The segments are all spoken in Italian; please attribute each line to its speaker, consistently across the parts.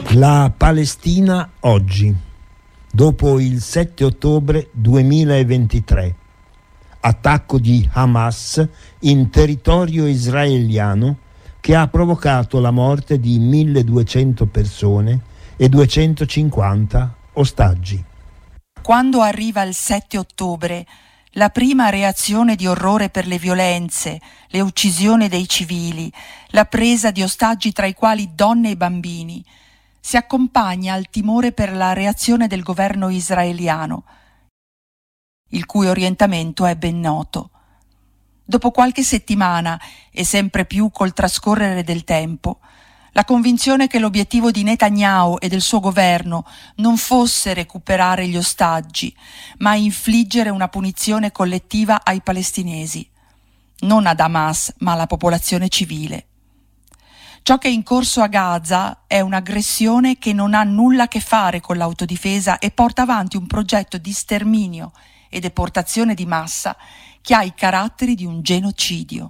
Speaker 1: La Palestina oggi, dopo il 7 ottobre 2023, attacco di Hamas in territorio israeliano che ha provocato la morte di 1.200 persone e 250 ostaggi.
Speaker 2: Quando arriva il 7 ottobre, la prima reazione di orrore per le violenze, le uccisioni dei civili, la presa di ostaggi tra i quali donne e bambini, si accompagna al timore per la reazione del governo israeliano, il cui orientamento è ben noto. Dopo qualche settimana, e sempre più col trascorrere del tempo, la convinzione che l'obiettivo di Netanyahu e del suo governo non fosse recuperare gli ostaggi, ma infliggere una punizione collettiva ai palestinesi, non ad Hamas, ma alla popolazione civile. Ciò che è in corso a Gaza è un'aggressione che non ha nulla a che fare con l'autodifesa e porta avanti un progetto di sterminio e deportazione di massa che ha i caratteri di un genocidio.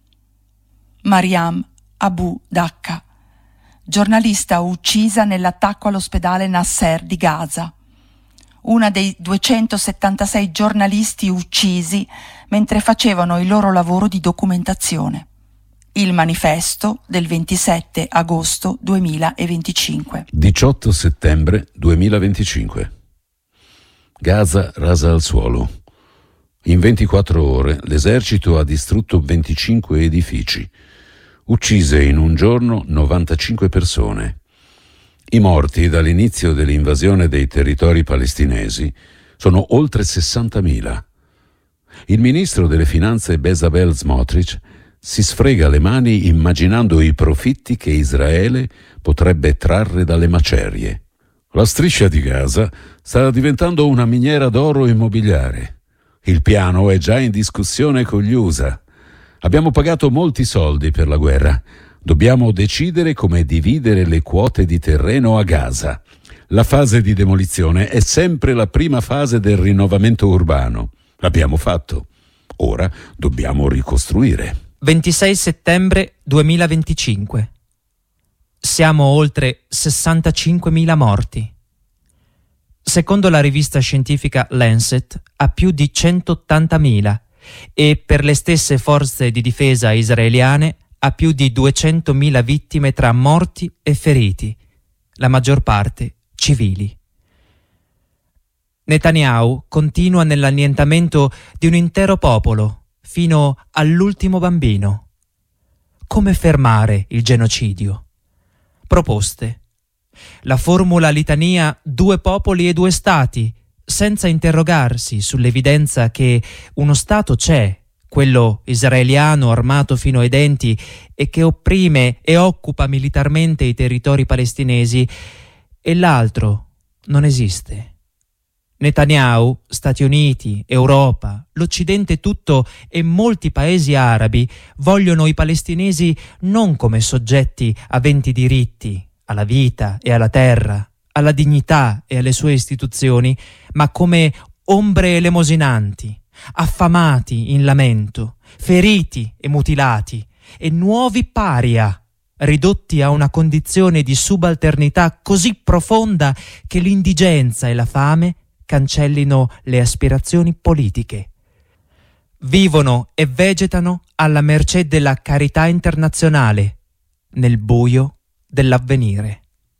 Speaker 2: Mariam Abu Dacca, giornalista uccisa nell'attacco all'ospedale Nasser di Gaza, una dei 276 giornalisti uccisi mentre facevano il loro lavoro di documentazione. Il manifesto del 27 agosto 2025.
Speaker 3: 18 settembre 2025. Gaza rasa al suolo. In 24 ore l'esercito ha distrutto 25 edifici. Uccise in un giorno 95 persone. I morti dall'inizio dell'invasione dei territori palestinesi sono oltre 60.000. Il ministro delle finanze Bezalel Smotrich si sfrega le mani immaginando i profitti che Israele potrebbe trarre dalle macerie. La striscia di Gaza sta diventando una miniera d'oro immobiliare. Il piano è già in discussione con gli USA. Abbiamo pagato molti soldi per la guerra. Dobbiamo decidere come dividere le quote di terreno a Gaza. La fase di demolizione è sempre la prima fase del rinnovamento urbano. L'abbiamo fatto. Ora dobbiamo ricostruire.
Speaker 4: 26 settembre 2025. Siamo oltre 65.000 morti. Secondo la rivista scientifica Lancet, a più di 180.000 e per le stesse forze di difesa israeliane a più di 200.000 vittime tra morti e feriti, la maggior parte civili. Netanyahu continua nell'annientamento di un intero popolo fino all'ultimo bambino. Come fermare il genocidio? Proposte. La formula litania 2 popoli e 2 stati, senza interrogarsi sull'evidenza che uno stato c'è, quello israeliano armato fino ai denti e che opprime e occupa militarmente i territori palestinesi, e l'altro non esiste. Netanyahu, Stati Uniti, Europa, l'Occidente tutto e molti paesi arabi vogliono i palestinesi non come soggetti aventi diritti alla vita e alla terra, alla dignità e alle sue istituzioni, ma come ombre elemosinanti, affamati in lamento, feriti e mutilati, e nuovi paria, ridotti a una condizione di subalternità così profonda che l'indigenza e la fame cancellino le aspirazioni politiche. Vivono e vegetano alla mercé della carità internazionale, nel buio dell'avvenire.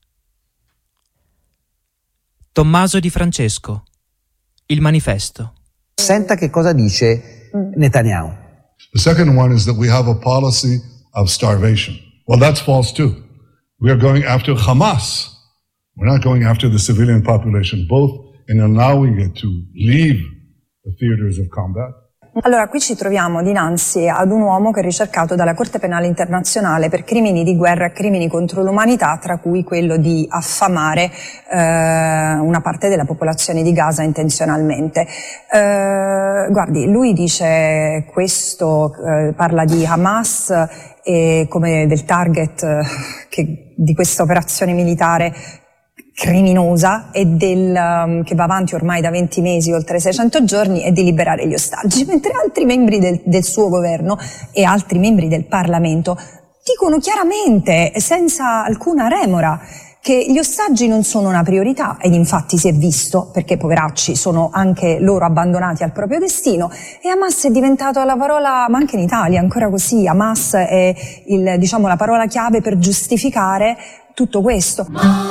Speaker 4: Tommaso Di Francesco, Il manifesto.
Speaker 5: Senta che cosa dice Netanyahu.
Speaker 6: The second one is that we have a policy of starvation. Well, that's false too. We are going after Hamas. We're not going after the civilian population, both in allowing it to leave the theaters of combat.
Speaker 7: Allora, qui ci troviamo dinanzi ad un uomo che è ricercato dalla Corte Penale Internazionale per crimini di guerra e crimini contro l'umanità, tra cui quello di affamare una parte della popolazione di Gaza intenzionalmente. Guardi, lui dice questo, parla di Hamas e come del target di questa operazione militare criminosa e che va avanti ormai da 20 mesi, oltre 600 giorni, e di liberare gli ostaggi, mentre altri membri del suo governo e altri membri del Parlamento dicono chiaramente, senza alcuna remora, che gli ostaggi non sono una priorità, ed infatti si è visto, perché poveracci sono anche loro abbandonati al proprio destino, e Hamas è diventato la parola, ma anche in Italia ancora così, Hamas è la parola chiave per giustificare tutto questo.